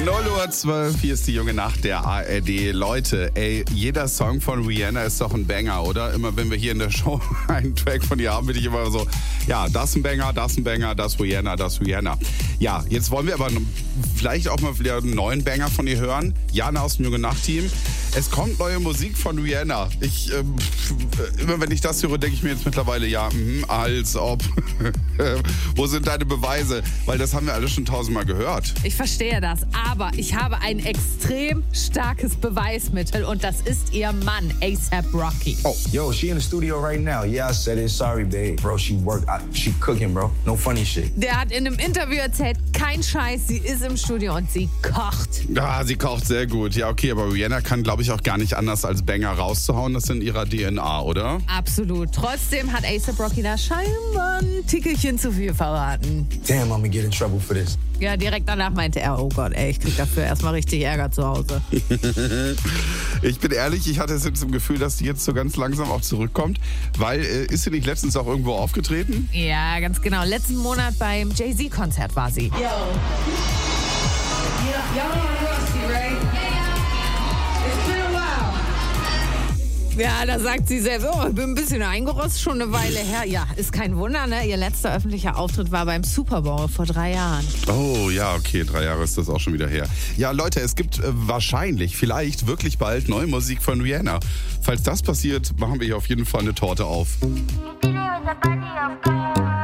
0:12 Uhr, hier ist die junge Nacht der ARD. Leute, ey, jeder Song von Rihanna ist doch ein Banger, oder? Immer wenn wir hier in der Show einen Track von ihr haben, bin ich immer so, ja, das ist ein Banger, das ist ein Banger, das Rihanna, das Rihanna. Ja, jetzt wollen wir aber vielleicht auch mal wieder einen neuen Banger von ihr hören. Jana aus dem junge Nacht-Team. Es kommt neue Musik von Rihanna. Immer wenn ich das höre, denke ich mir jetzt mittlerweile, ja, als ob. Wo sind deine Beweise? Weil das haben wir alle schon 1000-mal gehört. Ich verstehe das, aber ich habe ein extrem starkes Beweismittel und das ist ihr Mann, A$AP Rocky. Oh, yo, she in the studio right now. Yeah, I said it. Sorry, babe. Bro, she cooking, bro. No funny shit. Der hat in einem Interview erzählt, kein Scheiß, sie ist im Studio und sie kocht. Ja, sie kocht sehr gut. Ja, okay, aber Rihanna kann, glaube ich, auch gar nicht anders als Banger rauszuhauen. Das ist in ihrer DNA, oder? Absolut. Trotzdem hat A$AP Rocky da scheinbar ein Tickelchen zu viel verraten. Damn, I'm gonna get in trouble for this. Ja, direkt danach meinte er, oh Gott, ey, ich krieg dafür erstmal richtig Ärger zu Hause. Ich bin ehrlich, ich hatte jetzt im Gefühl, dass die jetzt so ganz langsam auch zurückkommt, weil ist sie nicht letztens auch irgendwo aufgetreten? Ja, ganz genau. Letzten Monat beim Jay-Z-Konzert war sie. Yo. Y'all know Rusty, right? It's been a while. Ja, da sagt sie selbst, oh, ich bin ein bisschen eingerostet, schon eine Weile her. Ja, ist kein Wunder, ne? Ihr letzter öffentlicher Auftritt war beim Super Bowl vor 3 Jahren. Oh, ja, okay, 3 Jahre ist das auch schon wieder her. Ja, Leute, es gibt wahrscheinlich, vielleicht wirklich bald neue Musik von Rihanna. Falls das passiert, machen wir hier auf jeden Fall eine Torte auf. Today was a party of